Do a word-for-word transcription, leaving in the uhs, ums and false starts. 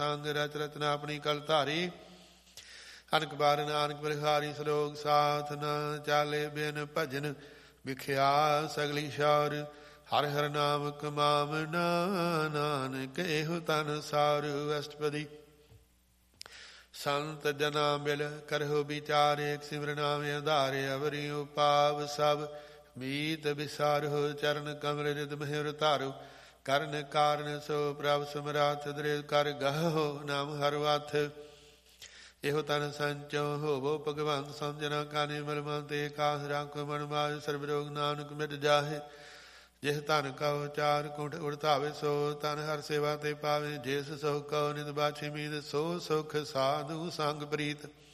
ਸੰਗ ਰਚ ਰਚਨਾ ਆਪਣੀ ਕਲ ਧਾਰੀ। ਅਨਕ ਬਾਰ ਨਾਨਕ ਬਲਿਹਾਰੀ ਸਲੋਕ ਸਾਥ ਨ ਚਾਲੇ ਬਿਨ ਭਜਨ ਵਿਖਿਆ ਸਗਲੀ ਸ਼ੌਰ। ਹਰਿ ਹਰਿ ਨਾਮ ਕਮਾਵਨਾ ਨਾਨਕ ਇਹੋ ਤਨ ਸਾਰ। ਅਸ਼ਟਪਦੀ। ਸੰਤ ਜਨਾ ਮਿਲ ਕਰਹੁ ਵਿਚਾਰ ਏਕ ਸਿਮਰ ਨਾਮ ਆਧਾਰੇ। ਅਵਰੀ ਉਪਾਵ ਸਭ ਮੀਤ ਵਿਸਾਰਹੁ ਚਰਨ ਕਮਲ ਰਿਦ ਮਹਿਰ ਧਾਰੋ। ਕਰਨ ਕਾਰਨ ਸੋ ਪ੍ਰਭ ਸਮਰਾਥ ਦ੍ਰਿ ਕਰ ਗਹੋ ਨਾਮ ਹਰ ਵਾਥ। ਇਹੋ ਤਨ ਸੰਚੋ ਹੋਵੋ ਭਗਵੰਤ ਸਮਝਣਾ ਕਾਨੇ ਮਲ ਮਨ ਤੇ ਕਾਸ ਰਾਖੋ ਮਨ ਮਾਜ ਸਰਬ ਰੋਗ ਨਾਨਕ ਮਿਟ ਜਾਹੇ। ਜਿਸ ਧਨ ਕਉ ਚਾਰ ਕੁੰਠ ਉੜਤਾਵੇ ਸੋ ਤਨ ਹਰ ਸੇਵਾ ਤੇ ਪਾਵੇ। ਜਿਸ ਸੁਖ ਕਉ ਨਿਤ ਬਾਛੀ ਮੀਤ ਸੋ ਸੁਖ ਸਾਧੂ ਸੰਗ ਪ੍ਰੀਤ।